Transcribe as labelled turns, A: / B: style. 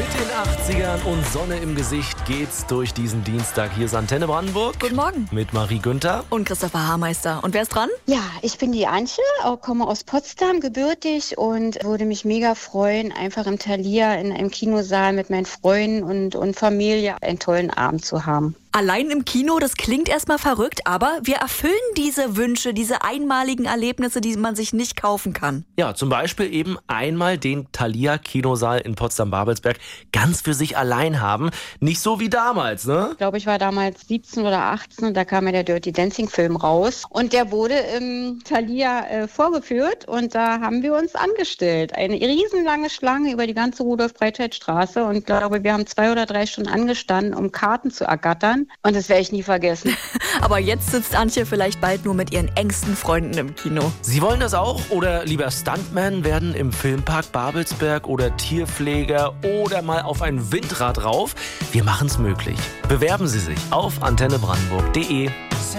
A: Mit den 80ern und Sonne im Gesicht geht's durch diesen Dienstag. Hier ist Antenne Brandenburg.
B: Guten Morgen.
A: Mit Marie Günther.
B: Und Christopher Haarmeister. Und wer ist dran?
C: Ja, ich bin die Antje, komme aus Potsdam, gebürtig und würde mich mega freuen, einfach im Thalia in einem Kinosaal mit meinen Freunden und Familie einen tollen Abend zu haben.
B: Allein im Kino, das klingt erstmal verrückt, aber wir erfüllen diese Wünsche, diese einmaligen Erlebnisse, die man sich nicht kaufen kann.
A: Ja, zum Beispiel eben einmal den Thalia Kinosaal in Potsdam-Babelsberg ganz für sich allein haben. Nicht so wie damals, ne?
C: Ich glaube, ich war damals 17 oder 18 und da kam ja der Dirty Dancing Film raus. Und der wurde im Thalia vorgeführt und da haben wir uns angestellt. Eine riesenlange Schlange über die ganze Rudolf-Breitscheid-Straße und ich glaube, wir haben 2 oder 3 Stunden angestanden, um Karten zu ergattern. Und das werde ich nie vergessen.
B: Aber jetzt sitzt Antje vielleicht bald nur mit ihren engsten Freunden im Kino.
A: Sie wollen das auch oder lieber Stuntman werden im Filmpark Babelsberg oder Tierpfleger oder mal auf ein Windrad rauf? Wir machen's möglich. Bewerben Sie sich auf antennebrandenburg.de.